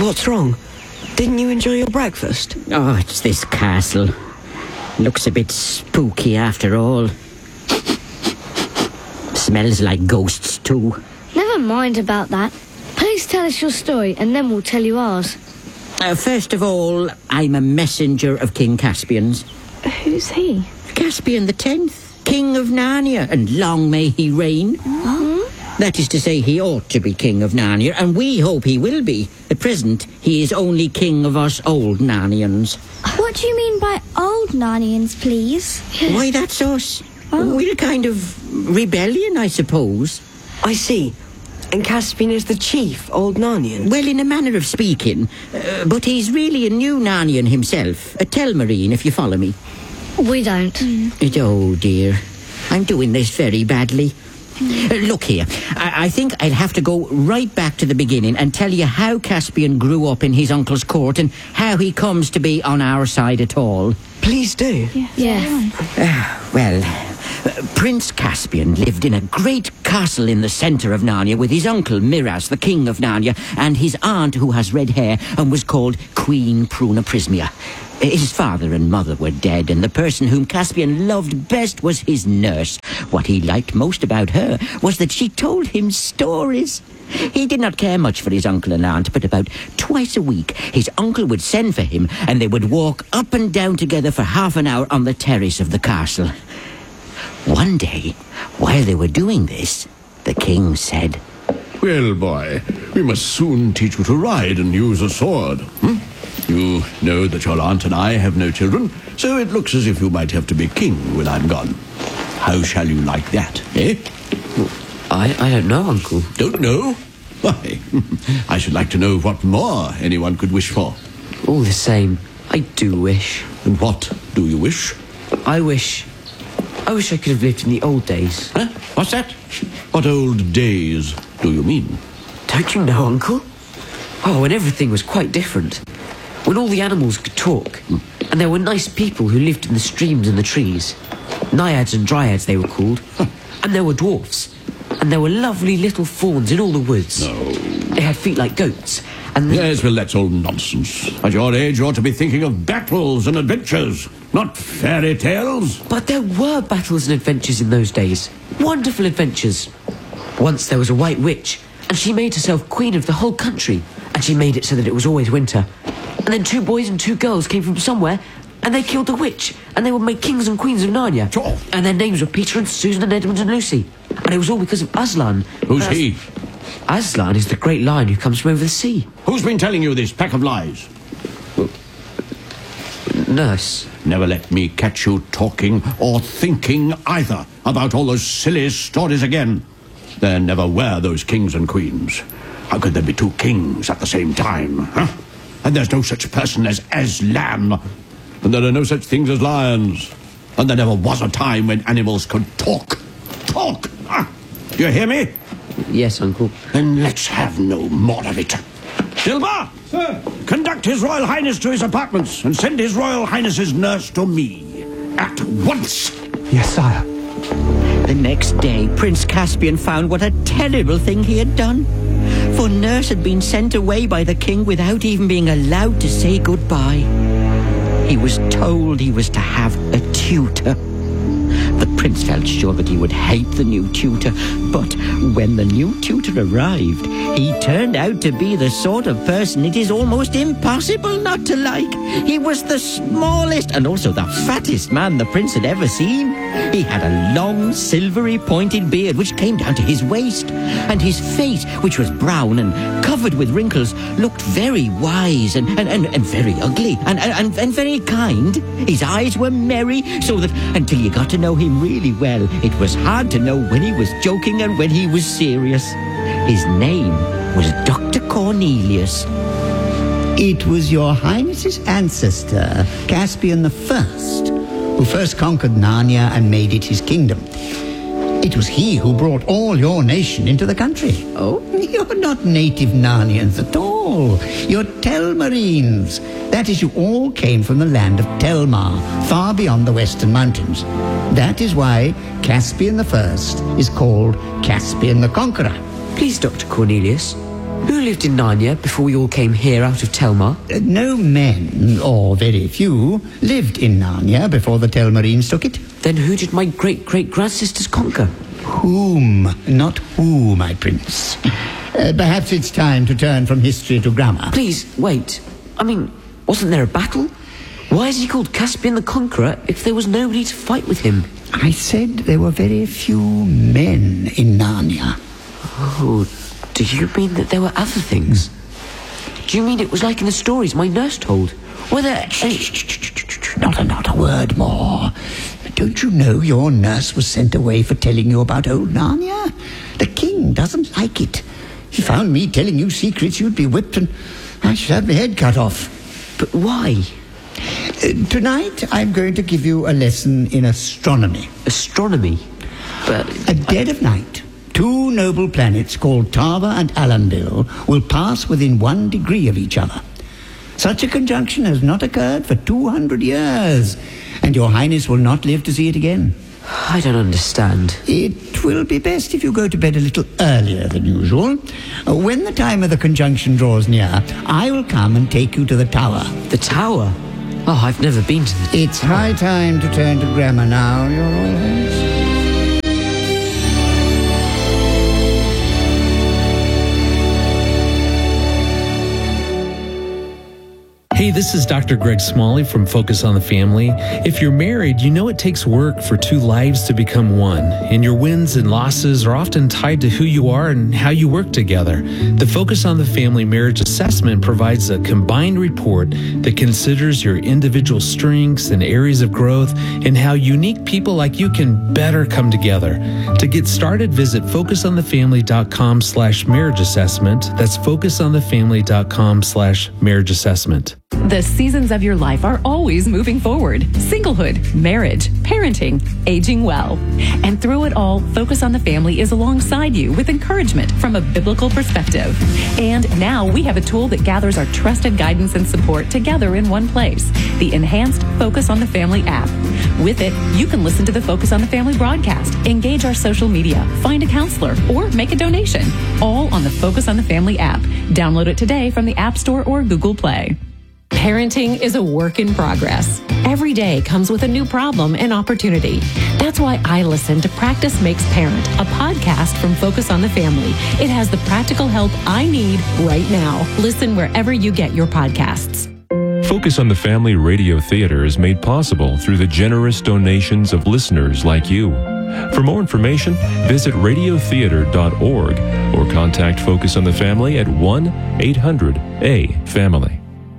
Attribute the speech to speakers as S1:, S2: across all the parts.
S1: What's wrong? Didn't you enjoy your breakfast?
S2: Oh, it's this castle. Looks a bit spooky after all. Smells like ghosts too.
S3: Never mind about that. Please tell us your story and then we'll tell you ours.
S2: First of all, I'm a messenger of King Caspian's.
S4: Who's he?
S2: Caspian the 10th, King of Narnia, and long may he reign. That is to say, he ought to be King of Narnia, and we hope he will be. At present, he is only King of us old Narnians.
S5: What do you mean by old Narnians, please?
S2: Why, that's us. We're a kind of rebellion, I suppose.
S1: I see. And Caspian is the chief old Narnian?
S2: Well, in a manner of speaking. But he's really a new Narnian himself. A Telmarine, if you follow me.
S3: We don't.
S2: Oh, dear. I'm doing this very badly. Look here, I think I'd have to go right back to the beginning and tell you how Caspian grew up in his uncle's court and how he comes to be on our side at all.
S1: Please do.
S2: Well, Prince Caspian lived in a great castle in the centre of Narnia with his uncle Miraz, the king of Narnia, and his aunt who has red hair and was called Queen Pruna Prismia. His father and mother were dead, and the person whom Caspian loved best was his nurse. What he liked most about her was that she told him stories. He did not care much for his uncle and aunt, but about twice a week his uncle would send for him, and they would walk up and down together for half an hour on the terrace of the castle. One day, while they were doing this, the king said,
S6: "Well, boy, we must soon teach you to ride and use a sword. You know that your aunt and I have no children, so it looks as if you might have to be king when I'm gone. How shall you like that, eh?"
S7: I don't know, Uncle.
S6: Don't know? Why, I should like to know what more anyone could wish for.
S7: All the same, I do wish.
S6: And what do you wish?
S7: I wish I could have lived in the old days.
S6: Huh? What's that? What old days do you mean?
S7: Don't you know, Uncle? Oh, when everything was quite different. When all the animals could talk. And there were nice people who lived in the streams and the trees. Naiads and dryads they were called. And there were dwarfs. And there were lovely little fawns in all the woods.
S6: No.
S7: They had feet like goats. And
S6: Yes, well, that's all nonsense. At your age, you ought to be thinking of battles and adventures, not fairy tales.
S7: But there were battles and adventures in those days. Wonderful adventures. Once there was a white witch, and she made herself queen of the whole country. And she made it so that it was always winter. And then 2 boys and 2 girls came from somewhere, and they killed the witch, and they were made kings and queens of Narnia.
S6: Sure.
S7: And their names were Peter and Susan and Edmund and Lucy. And it was all because of Aslan.
S6: Who's he?
S7: Aslan is the great lion who comes from over the sea.
S6: Who's been telling you this pack of lies?
S7: Nurse.
S6: Never let me catch you talking or thinking either about all those silly stories again. There never were those kings and queens. How could there be 2 kings at the same time, huh? And there's no such person as Aslan. And there are no such things as lions. And there never was a time when animals could talk. Talk! Huh? Do you hear me?
S7: Yes, Uncle.
S6: Then let's have no more of it. Dilbar!
S8: Sir!
S6: Conduct His Royal Highness to his apartments and send His Royal Highness's nurse to me. At once!
S8: Yes, sire.
S2: The next day, Prince Caspian found what a terrible thing he had done. For Nurse had been sent away by the king without even being allowed to say goodbye. He was told he was to have a tutor. The prince felt sure that he would hate the new tutor, but when the new tutor arrived, he turned out to be the sort of person it is almost impossible not to like. He was the smallest and also the fattest man the prince had ever seen. He had a long, silvery, pointed beard which came down to his waist, and his face, which was brown and covered with wrinkles, looked very wise and very ugly and very kind. His eyes were merry, so that until you got to know him really well, it was hard to know when he was joking and when he was serious. His name was Dr. Cornelius.
S9: It was your Highness's ancestor, Caspian the First, who first conquered Narnia and made it his kingdom. It was he who brought all your nation into the country. Oh, you're not native Narnians at all. You're Telmarines. That is, you all came from the land of Telmar, far beyond the western mountains. That is why Caspian the First is called Caspian the Conqueror.
S7: Please, Dr. Cornelius, Who lived in Narnia before we all came here out of Telmar?
S9: No men, or very few, lived in Narnia before the Telmarines took it.
S7: Then who did my great-great-grandsisters conquer?
S9: Whom, not who, my prince. Perhaps it's time to turn from history to grammar.
S7: Please, wait. I mean, wasn't there a battle? Why is he called Caspian the Conqueror if there was nobody to fight with him?
S9: I said there were very few men in Narnia.
S7: Oh, do you mean that there were other things? Do you mean it was like in the stories my nurse told? Were there any...
S9: Not a word more. Don't you know your nurse was sent away for telling you about old Narnia? The king doesn't like it. He found me telling you secrets, you'd be whipped and I should have my head cut off.
S7: But why?
S9: Tonight I'm going to give you a lesson in astronomy.
S7: Astronomy? But...
S9: At dead of night, two noble planets called Tava and Alambil will pass within 1 degree of each other. Such a conjunction has not occurred for 200 years, and your highness will not live to see it again.
S7: I don't understand.
S9: It will be best if you go to bed a little earlier than usual. When the time of the conjunction draws near, I will come and take you to the tower.
S7: The tower? Oh, I've never been to the...
S9: It's high time to turn to grammar now, your Royal Highness.
S4: Hey, this is Dr. Greg Smalley from Focus on the Family. If you're married, you know it takes work for two lives to become one, and your wins and losses are often tied to who you are and how you work together. The Focus on the Family Marriage Assessment provides a combined report that considers your individual strengths and areas of growth and how unique people like you can better come together. To get started, visit focusonthefamily.com/marriage assessment. That's focusonthefamily.com/marriage assessment.
S8: The seasons of your life are always moving forward. Singlehood, marriage, parenting, aging well. And through it all, Focus on the Family is alongside you with encouragement from a biblical perspective. And now we have a tool that gathers our trusted guidance and support together in one place, the enhanced Focus on the Family app. With it, you can listen to the Focus on the Family broadcast, engage our social media, find a counselor, or make a donation, all on the Focus on the Family app. Download it today from the App Store or Google Play. Parenting is a work in progress. Every day comes with a new problem and opportunity. That's why I listen to Practice Makes Parent, a podcast from Focus on the Family. It has the practical help I need right now. Listen wherever you get your podcasts.
S10: Focus on the Family Radio Theater is made possible through the generous donations of listeners like you. For more information, visit radiotheater.org or contact Focus on the Family at 1-800-A-FAMILY.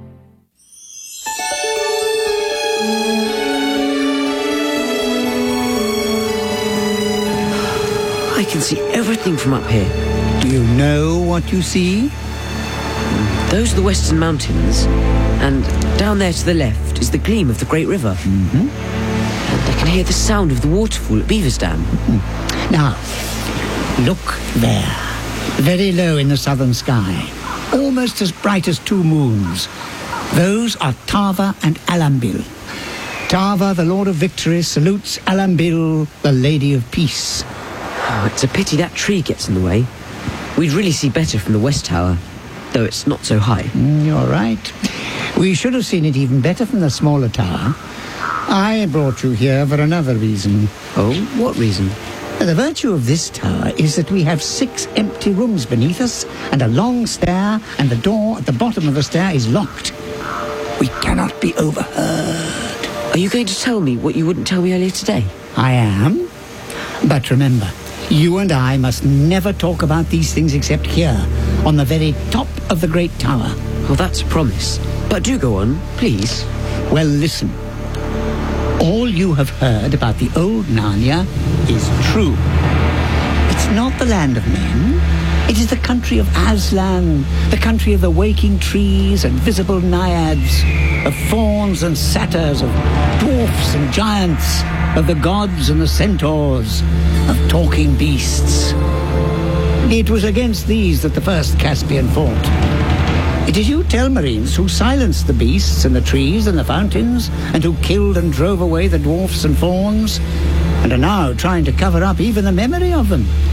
S7: I can see everything from up here.
S9: Do you know what you see?
S7: Those are the Western Mountains, and down there to the left is the gleam of the Great River.
S9: Mm-hmm.
S7: And I can hear the sound of the waterfall at Beaver's Dam.
S9: Mm-hmm. Now, look there, very low in the southern sky, almost as bright as two moons. Those are Tava and Alambil. Tava, the Lord of Victory, salutes Alambil, the Lady of Peace.
S7: Oh, it's a pity that tree gets in the way. We'd really see better from the West Tower, though it's not so high.
S9: You're right. We should have seen it even better from the smaller tower. I brought you here for another reason.
S7: Oh, what reason?
S9: The virtue of this tower is that we have 6 empty rooms beneath us and a long stair, and the door at the bottom of the stair is locked. We cannot be overheard.
S7: Are you going to tell me what you wouldn't tell me earlier today?
S9: I am. But remember, you and I must never talk about these things except here, on the very top of the great tower.
S7: Well, that's a promise. But do go on, please.
S9: Well, listen. All you have heard about the old Narnia is true. It's not the land of men. It is the country of Aslan, the country of the waking trees and visible naiads, of fauns and satyrs, of dwarfs and giants, of the gods and the centaurs, of talking beasts. It was against these that the first Caspian fought. It is you Telmarines who silenced the beasts and the trees and the fountains, and who killed and drove away the dwarfs and fauns, and are now trying to cover up even the memory of them.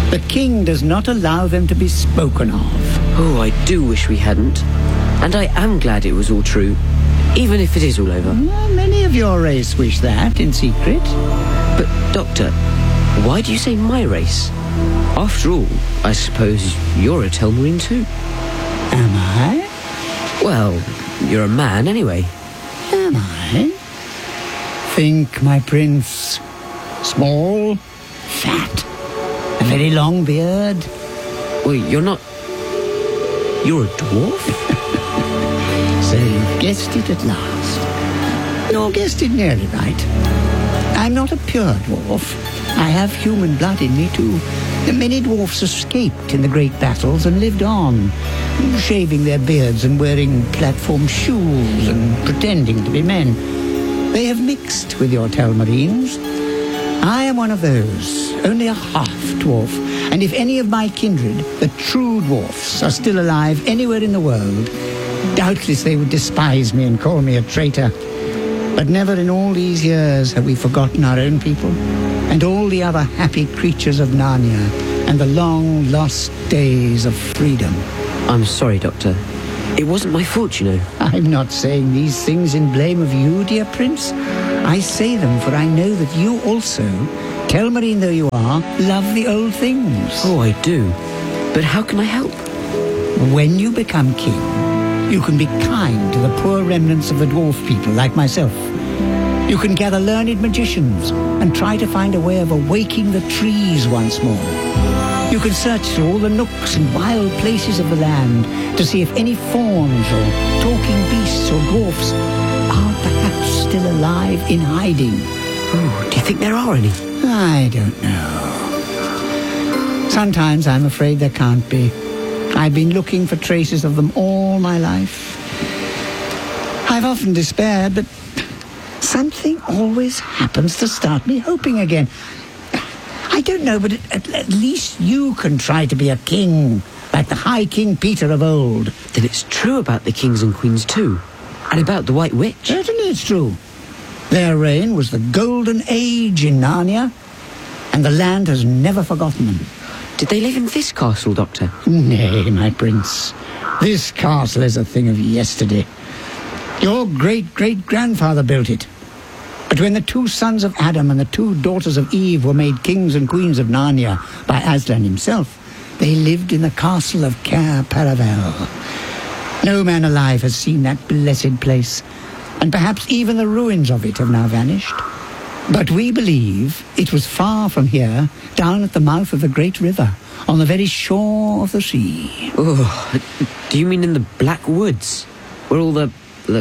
S9: The king does not allow them to be spoken of.
S7: Oh, I do wish we hadn't. And I am glad it was all true, even if it is all over.
S9: Well, many of your race wish that in secret.
S7: But, Doctor, why do you say my race? After all, I suppose you're a Telmarine too.
S9: Am I?
S7: Well, you're a man anyway.
S9: Am I? Think, my prince. Small, fat, a very long beard.
S7: Well, you're not... You're a dwarf?
S9: So you've guessed it at last. You're guessed it nearly right. I'm not a pure dwarf. I have human blood in me too. Many dwarfs escaped in the great battles and lived on, shaving their beards and wearing platform shoes and pretending to be men. They have mixed with your Telmarines. I am one of those, only a half-dwarf, and if any of my kindred, the true dwarfs, are still alive anywhere in the world, doubtless they would despise me and call me a traitor. But never in all these years have we forgotten our own people and all the other happy creatures of Narnia and the long-lost days of freedom.
S7: I'm sorry, Doctor. It wasn't my fault, you know.
S9: I'm not saying these things in blame of you, dear Prince. I say them for I know that you also, Telmarine though you are, love the old things.
S7: Oh, I do. But how can I help?
S9: When you become king, you can be kind to the poor remnants of the dwarf people like myself. You can gather learned magicians and try to find a way of awaking the trees once more. You can search through all the nooks and wild places of the land to see if any fauns or talking beasts or dwarfs are perhaps still alive in hiding.
S7: Oh, do you think there are any?
S9: I don't know. Sometimes I'm afraid there can't be. I've been looking for traces of them all my life. I've often despaired, but something always happens to start me hoping again. I don't know, but at least you can try to be a king, like the High King Peter of old.
S7: Then it's true about the kings and queens too, and about the White Witch.
S9: Certainly it's true. Their reign was the golden age in Narnia, and the land has never forgotten them.
S7: Did they live in this castle, Doctor?
S9: Nay, my prince. This castle is a thing of yesterday. Your great-great-grandfather built it. But when the two sons of Adam and the two daughters of Eve were made kings and queens of Narnia by Aslan himself, they lived in the castle of Cair Paravel. No man alive has seen that blessed place, and perhaps even the ruins of it have now vanished. But we believe it was far from here, down at the mouth of the great river, on the very shore of the sea.
S7: Oh, do you mean in the Black Woods, where all the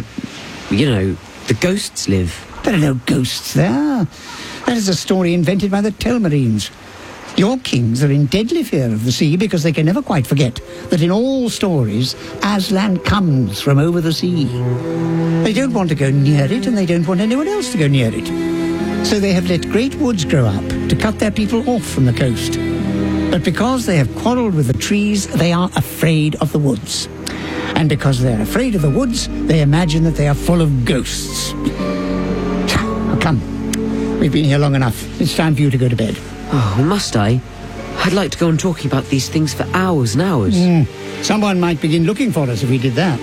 S7: ghosts live?
S9: There are no ghosts there. That is a story invented by the Telmarines. Your kings are in deadly fear of the sea because they can never quite forget that in all stories, Aslan comes from over the sea. They don't want to go near it, and they don't want anyone else to go near it. So they have let great woods grow up to cut their people off from the coast. But because they have quarrelled with the trees, they are afraid of the woods. And because they're afraid of the woods, they imagine that they are full of ghosts. Come, we've been here long enough. It's time for you to go to bed.
S7: Oh, must I? I'd like to go on talking about these things for hours and hours.
S9: Someone might begin looking for us if we did that.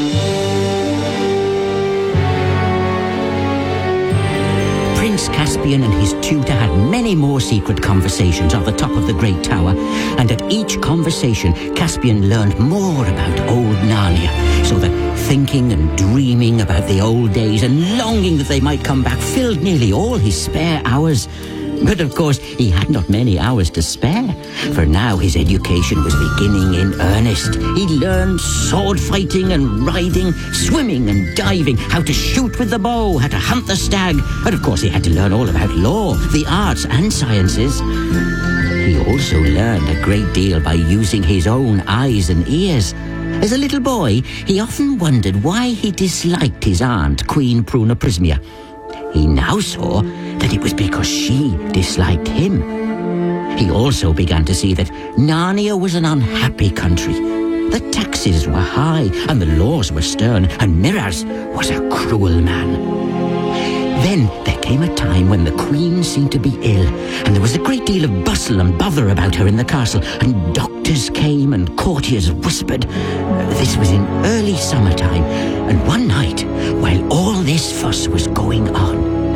S2: Prince Caspian and his tutor had many more secret conversations on the top of the Great Tower, and at each conversation, Caspian learned more about old Narnia, so that thinking and dreaming about the old days and longing that they might come back filled nearly all his spare hours. But of course, he had not many hours to spare, for now his education was beginning in earnest. He learned sword fighting and riding, swimming and diving, how to shoot with the bow, how to hunt the stag, and of course he had to learn all about law, the arts and sciences. He also learned a great deal by using his own eyes and ears. As a little boy, he often wondered why he disliked his aunt, Queen Pruna Prismia. He now saw that it was because she disliked him. He also began to see that Narnia was an unhappy country. The taxes were high and the laws were stern, and Miraz was a cruel man. Then there came a time when the Queen seemed to be ill, and there was a great deal of bustle and bother about her in the castle, and doctors came and courtiers whispered. This was in early summertime, and one night, while all this fuss was going on...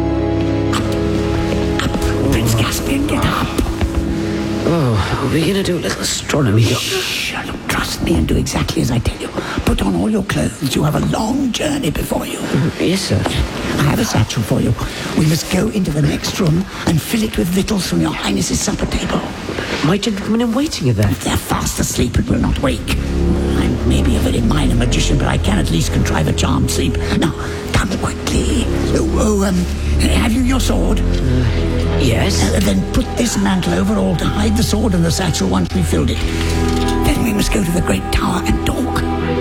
S2: Up, Prince Caspian, get up!
S7: Oh, are we going to do a little astronomy?
S9: Shh, look, trust me and do exactly as I tell you. Put on all your clothes. You have a long journey before you.
S7: Yes, sir.
S9: I have a satchel for you. We must go into the next room and fill it with victuals from your Highness's supper table.
S7: My gentlemen in waiting are there.
S9: They're fast asleep and will not wake. I may be a very minor magician, but I can at least contrive a charmed sleep. Now, come quickly. Have you your sword?
S7: Yes.
S9: Then put this mantle over all to hide the sword and the satchel once we've filled it. Then we must go to the great tower and talk.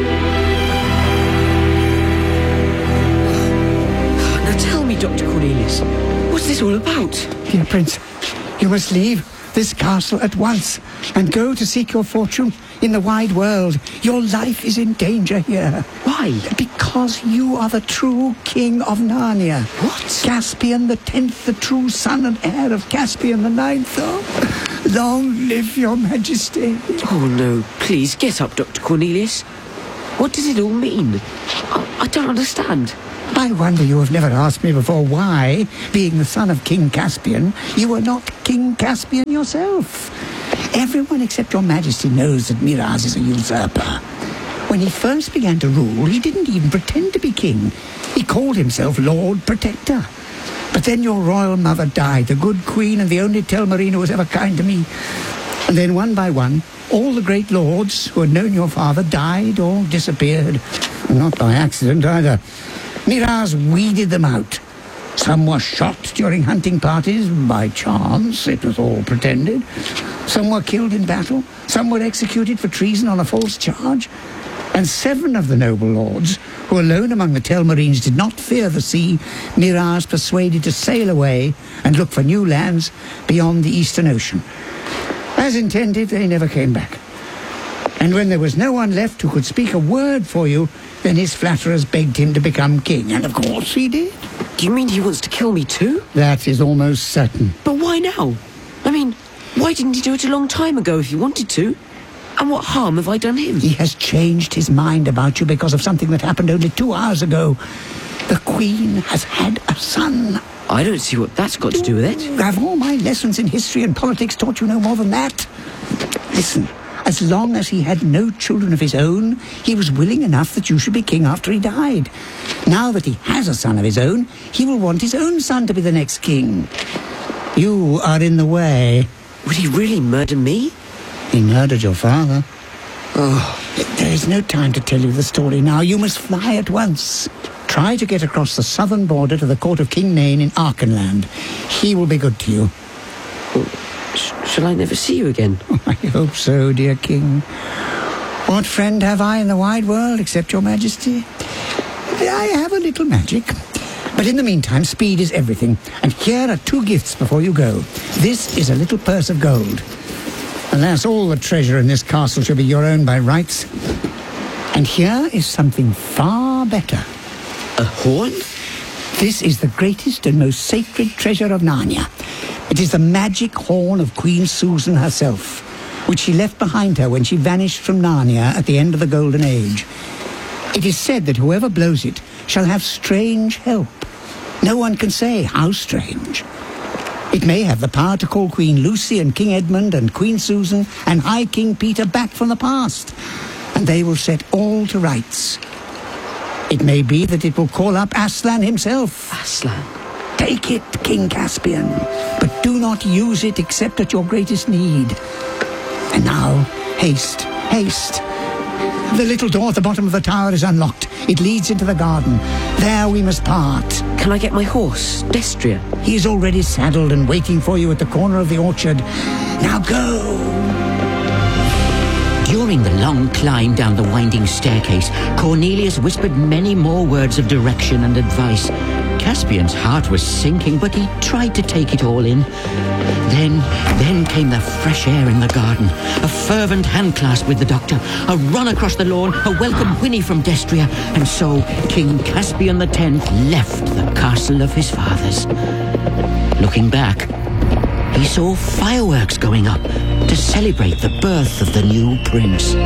S7: Now tell me, Dr. Cornelius, what's this all about?
S9: Dear Prince, you must leave this castle at once and go to seek your fortune in the wide world. Your life is in danger here.
S7: Why?
S9: Because you are the true king of Narnia.
S7: What?
S9: Caspian the 10th, the true son and heir of Caspian the 9th. Oh, long live your majesty.
S7: Oh, no, please, get up, Dr. Cornelius. What does it all mean? I don't understand.
S9: I wonder you have never asked me before why, being the son of King Caspian, you were not King Caspian yourself. Everyone except your majesty knows that Miraz is a usurper. When he first began to rule, he didn't even pretend to be king. He called himself Lord Protector. But then your royal mother died, the good queen and the only Telmarine who was ever kind to me. And then one by one, all the great lords who had known your father died or disappeared. Not by accident either. Miraz weeded them out. Some were shot during hunting parties by chance. It was all pretended. Some were killed in battle. Some were executed for treason on a false charge. And 7 of the noble lords, who alone among the Telmarines did not fear the sea, Miraz persuaded to sail away and look for new lands beyond the Eastern Ocean. As intended, they never came back. And when there was no one left who could speak a word for you, then his flatterers begged him to become king, and of course he did.
S7: Do you mean he wants to kill me too?
S9: That is almost certain.
S7: But why now? I mean, why didn't he do it a long time ago if he wanted to? And what harm have I done him?
S9: He has changed his mind about you because of something that happened only 2 hours ago. The Queen has had a son.
S7: I don't see what that's got to do with it.
S9: Have all my lessons in history and politics taught you no more than that? Listen. As long as he had no children of his own, he was willing enough that you should be king after he died. Now that he has a son of his own, he will want his own son to be the next king. You are in the way.
S7: Would he really murder me?
S9: He murdered your father. Oh, there is no time to tell you the story now. You must fly at once. Try to get across the southern border to the court of King Nain in Arkenland. He will be good to you.
S7: Shall I never see you again?
S9: I hope so, dear king. What friend have I in the wide world except your majesty? I have a little magic. But in the meantime, speed is everything. And here are 2 gifts before you go. This is a little purse of gold. Alas, all the treasure in this castle shall be your own by rights. And here is something far better.
S7: A horn?
S9: This is the greatest and most sacred treasure of Narnia. It is the magic horn of Queen Susan herself, which she left behind her when she vanished from Narnia at the end of the Golden Age. It is said that whoever blows it shall have strange help. No one can say how strange. It may have the power to call Queen Lucy and King Edmund and Queen Susan and High King Peter back from the past, and they will set all to rights. It may be that it will call up Aslan himself.
S7: Aslan?
S9: Take it, King Caspian, but do not use it except at your greatest need. And now, haste, haste. The little door at the bottom of the tower is unlocked. It leads into the garden. There we must part.
S7: Can I get my horse, Destria?
S9: He is already saddled and waiting for you at the corner of the orchard. Now go!
S2: During the long climb down the winding staircase, Cornelius whispered many more words of direction and advice. Caspian's heart was sinking, but he tried to take it all in. Then came the fresh air in the garden, a fervent handclasp with the doctor, a run across the lawn, a welcome whinny from Destria, and so King Caspian X left the castle of his fathers. Looking back, he saw fireworks going up to celebrate the birth of the new prince.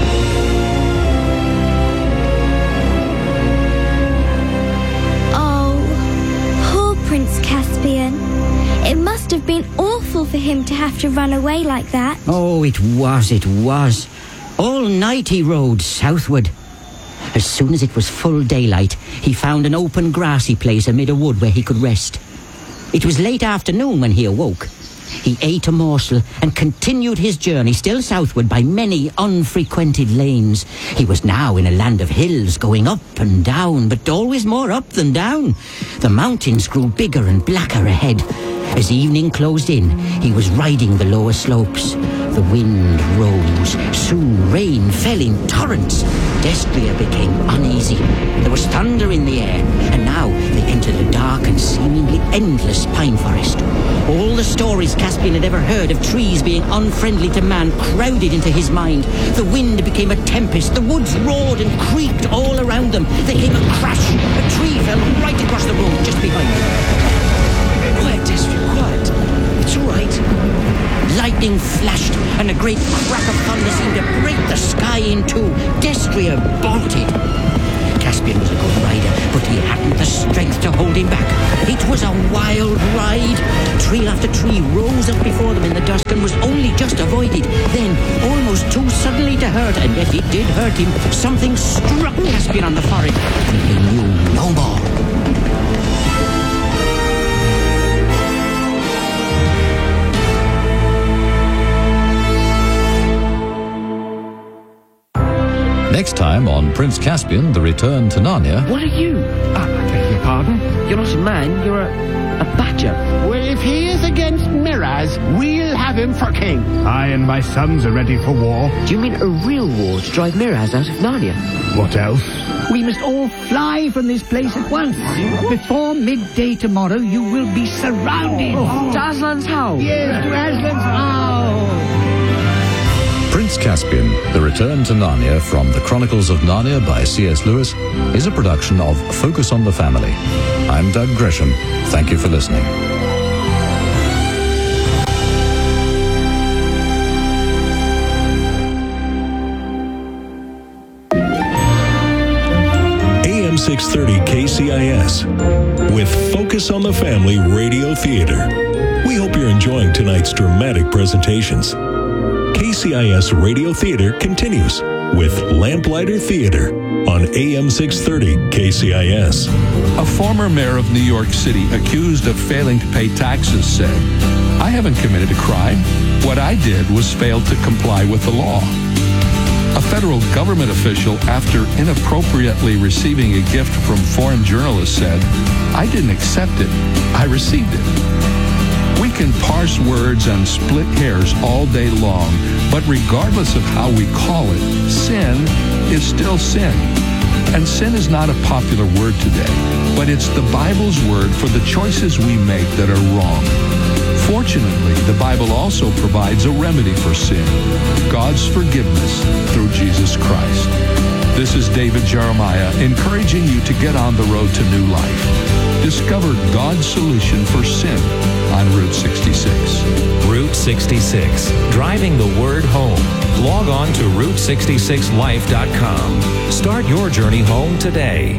S5: Prince Caspian. It must have been awful for him to have to run away like that.
S2: Oh, it was. All night he rode southward. As soon as it was full daylight, he found an open grassy place amid a wood where he could rest. It was late afternoon when he awoke. He ate a morsel and continued his journey still southward by many unfrequented lanes. He was now in a land of hills going up and down, but always more up than down. The mountains grew bigger and blacker ahead. As evening closed in, he was riding the lower slopes. The wind rose. Soon rain fell in torrents. Destria became uneasy. There was thunder in the air, and now they entered a dark and seemingly endless pine forest. All the stories Caspian had ever heard of trees being unfriendly to man crowded into his mind. The wind became a tempest. The woods roared and creaked all around them. There came a crash. A tree fell right across the road just behind them. Quiet, Destria, quiet. It's all right. Lightning flashed, and a great crack of thunder seemed to break the sky in two. Destria bolted. Caspian was a good rider, but he hadn't the strength to hold him back. It was a wild ride. Tree after tree rose up before them in the dusk and was only just avoided. Then, almost too suddenly to hurt, and yet it did hurt him, something struck Caspian on the forehead, and he knew no more.
S11: Next time on Prince Caspian, The Return to Narnia.
S7: What are you? I beg your pardon. You're not a man, you're a badger.
S12: Well, if he is against Miraz, we'll have him for king. I and my sons are ready for war.
S7: Do you mean a real war to drive Miraz out of Narnia?
S12: What else?
S9: We must all fly from this place at once. Before midday tomorrow, you will be surrounded.
S7: To Aslan's Howl?
S9: Yes, to Aslan's Howl.
S11: Prince Caspian, The Return to Narnia from The Chronicles of Narnia by C.S. Lewis is a production of Focus on the Family. I'm Doug Gresham. Thank you for listening.
S13: AM 630 KCIS with Focus on the Family Radio Theater. We hope you're enjoying tonight's dramatic presentations. KCIS Radio Theater continues with Lamplighter Theater on AM 630 KCIS.
S14: A former mayor of New York City accused of failing to pay taxes said, "I haven't committed a crime. What I did was fail to comply with the law." A federal government official, after inappropriately receiving a gift from foreign journalists, said, "I didn't accept it. I received it." We can parse words and split hairs all day long, but regardless of how we call it, sin is still sin. And sin is not a popular word today, but it's the Bible's word for the choices we make that are wrong. Fortunately, the Bible also provides a remedy for sin, God's forgiveness through Jesus Christ. This is David Jeremiah encouraging you to get on the road to new life. Discover God's solution for sin on Route 66.
S15: Route 66, driving the word home. Log on to Route66Life.com. Start your journey home today.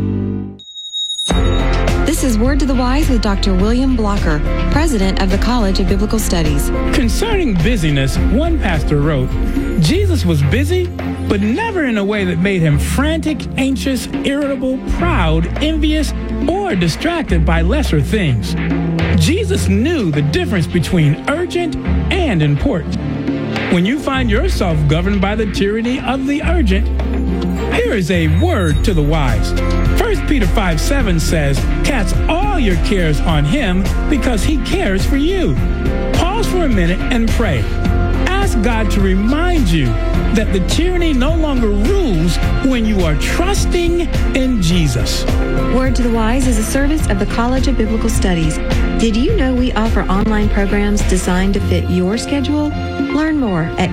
S16: This is Word to the Wise with Dr. William Blocker, president of the College of Biblical Studies.
S17: Concerning busyness, one pastor wrote, Jesus was busy, but never in a way that made him frantic, anxious, irritable, proud, envious, or distracted by lesser things. Jesus knew the difference between urgent and important. When you find yourself governed by the tyranny of the urgent, here is a word to the wise. 1 Peter 5:7 says, cast all your cares on him because he cares for you. Pause for a minute and pray. Ask ask God to remind you that the tyranny no longer rules when you are trusting in Jesus.
S16: Word to the Wise is a service of the College of Biblical Studies. Did you know we offer online programs designed to fit your schedule? Learn more at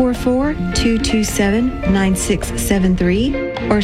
S16: 844-227-9673 or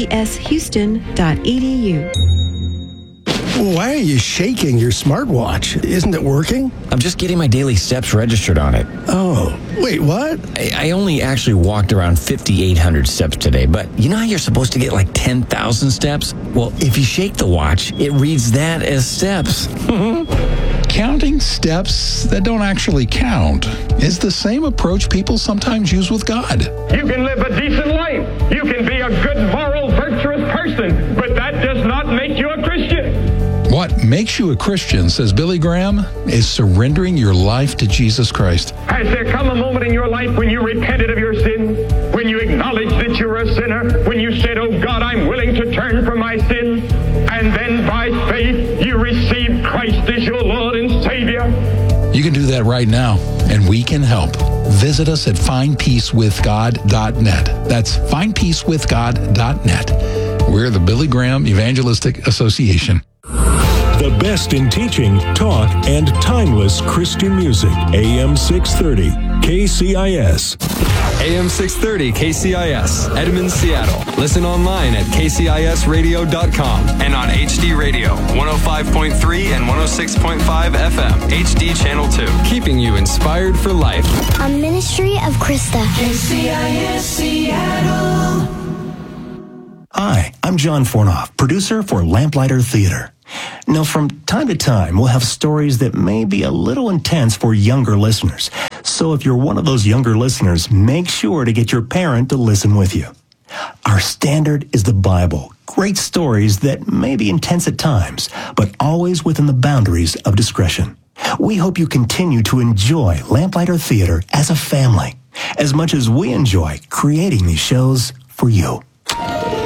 S16: cbshouston.edu.
S18: Why are you shaking your smartwatch? Isn't it working?
S19: I'm just getting my daily steps registered on it.
S18: Oh, wait, what?
S19: I only actually walked around 5,800 steps today, but you know how you're supposed to get like 10,000 steps? Well, if you shake the watch, it reads that as steps.
S14: Counting steps that don't actually count is the same approach people sometimes use with God.
S20: You can live a decent life. You can be a good, moral, virtuous person, but that does not make you a Christian.
S14: What makes you a Christian, says Billy Graham, is surrendering your life to Jesus Christ.
S20: Has there come a moment in your life when you repented of your sin? When you acknowledged that you're a sinner? When you said, oh God, I'm willing to turn from my sin? And then by faith, you received Christ as your Lord and Savior?
S14: You can do that right now, and we can help. Visit us at findpeacewithgod.net. That's findpeacewithgod.net. We're the Billy Graham Evangelistic Association.
S13: The best in teaching, talk, and timeless Christian music. AM 630, KCIS.
S21: AM 630 KCIS, Edmond, Seattle. Listen online at kcisradio.com and on HD Radio, 105.3 and 106.5 FM, HD Channel 2. Keeping you inspired for life.
S5: A ministry of Krista.
S22: KCIS Seattle. Hi, I'm John Fornoff, producer for Lamplighter Theater. Now, from time to time, we'll have stories that may be a little intense for younger listeners. So if you're one of those younger listeners, make sure to get your parent to listen with you. Our standard is the Bible. Great stories that may be intense at times, but always within the boundaries of discretion. We hope you continue to enjoy Lamplighter Theater as a family, as much as we enjoy creating these shows for you.